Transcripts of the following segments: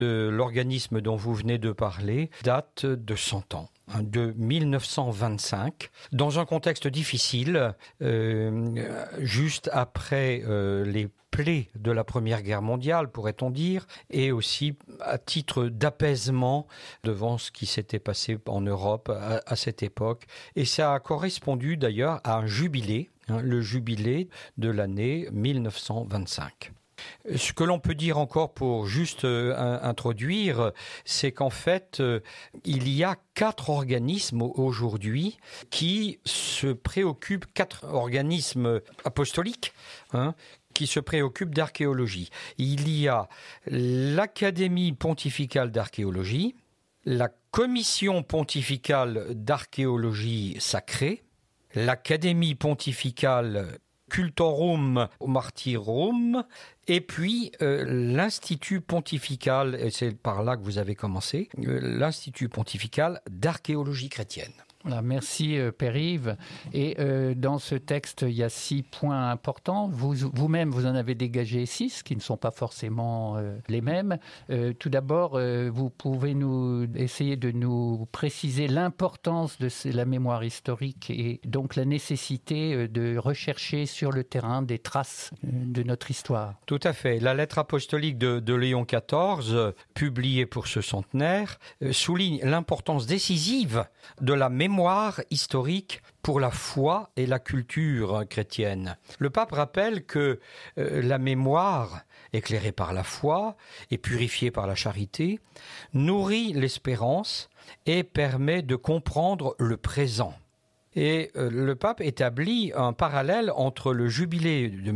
L'organisme dont vous venez de parler date de 100 ans. De 1925, dans un contexte difficile, juste après les plaies de la Première Guerre mondiale, pourrait-on dire, et aussi à titre d'apaisement devant ce qui s'était passé en Europe à cette époque. Et ça a correspondu d'ailleurs à un jubilé, le jubilé de l'année 1925. Ce que l'on peut dire encore pour juste introduire, c'est qu'en fait, il y a 4 organismes aujourd'hui qui se préoccupent, 4 organismes apostoliques, qui se préoccupent d'archéologie. Il y a l'Académie pontificale d'archéologie, la Commission pontificale d'archéologie sacrée, l'Académie pontificale Cultorum Martyrum, et puis l'Institut pontifical, et c'est par là que vous avez commencé, l'Institut pontifical d'archéologie chrétienne. Voilà, merci Père-Yves. Et dans ce texte, il y a 6 points importants. Vous-même, vous en avez dégagé 6, qui ne sont pas forcément les mêmes. Tout d'abord, vous pouvez essayer de nous préciser l'importance de la mémoire historique et donc la nécessité de rechercher sur le terrain des traces de notre histoire. Tout à fait. La lettre apostolique de Léon XIV, publiée pour ce centenaire, souligne l'importance décisive de la mémoire historique pour la foi et la culture chrétienne. Le pape rappelle que la mémoire, éclairée par la foi et purifiée par la charité, nourrit l'espérance et permet de comprendre le présent. Et le pape établit un parallèle entre le jubilé de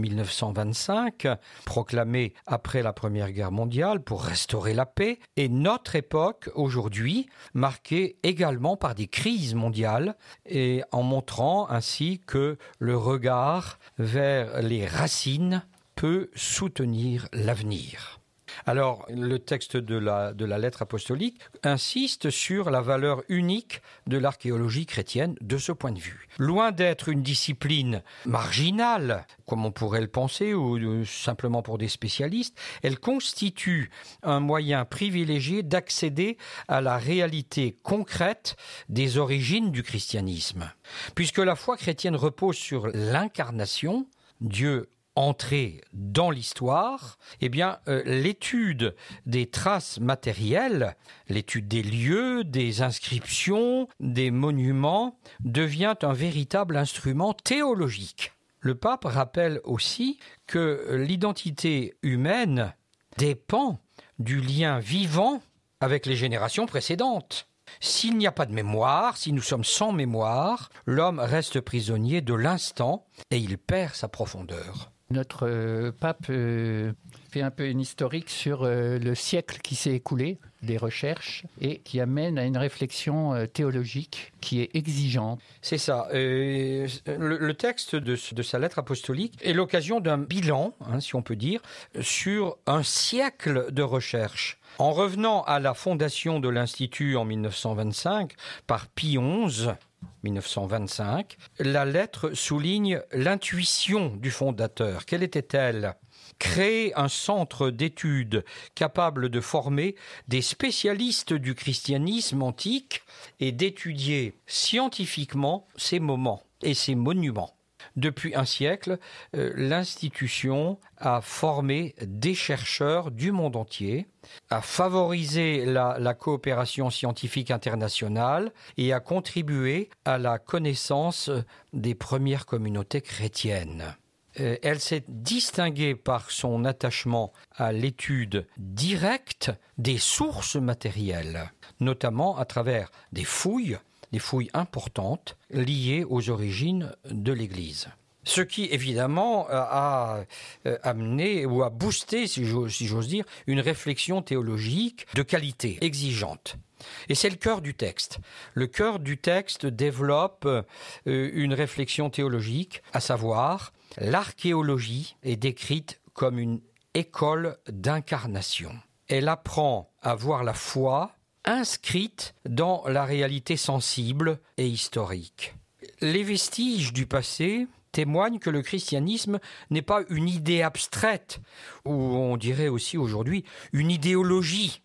1925, proclamé après la Première Guerre mondiale pour restaurer la paix, et notre époque aujourd'hui, marquée également par des crises mondiales, et en montrant ainsi que le regard vers les racines peut soutenir l'avenir. Alors, le texte de la lettre apostolique insiste sur la valeur unique de l'archéologie chrétienne de ce point de vue. Loin d'être une discipline marginale, comme on pourrait le penser, ou simplement pour des spécialistes, elle constitue un moyen privilégié d'accéder à la réalité concrète des origines du christianisme. Puisque la foi chrétienne repose sur l'incarnation, Dieu entrée dans l'histoire, eh bien, l'étude des traces matérielles, l'étude des lieux, des inscriptions, des monuments, devient un véritable instrument théologique. Le pape rappelle aussi que l'identité humaine dépend du lien vivant avec les générations précédentes. S'il n'y a pas de mémoire, si nous sommes sans mémoire, l'homme reste prisonnier de l'instant et il perd sa profondeur. Notre pape fait un peu une historique sur le siècle qui s'est écoulé, des recherches, et qui amène à une réflexion théologique qui est exigeante. C'est ça. Le texte de sa lettre apostolique est l'occasion d'un bilan, si on peut dire, sur un siècle de recherche. En revenant à la fondation de l'Institut en 1925 par Pie XI, 1925, la lettre souligne l'intuition du fondateur. Quelle était-elle ? Créer un centre d'études capable de former des spécialistes du christianisme antique et d'étudier scientifiquement ces moments et ces monuments. Depuis un siècle, l'institution a formé des chercheurs du monde entier, a favorisé la coopération scientifique internationale et a contribué à la connaissance des premières communautés chrétiennes. Elle s'est distinguée par son attachement à l'étude directe des sources matérielles, notamment à travers des fouilles importantes liées aux origines de l'Église. Ce qui, évidemment, a amené ou a boosté, si j'ose dire, une réflexion théologique de qualité, exigeante. Et c'est le cœur du texte. Le cœur du texte développe une réflexion théologique, à savoir, l'archéologie est décrite comme une école d'incarnation. Elle apprend à voir la foi inscrite dans la réalité sensible et historique. Les vestiges du passé témoignent que le christianisme n'est pas une idée abstraite, ou on dirait aussi aujourd'hui une idéologie,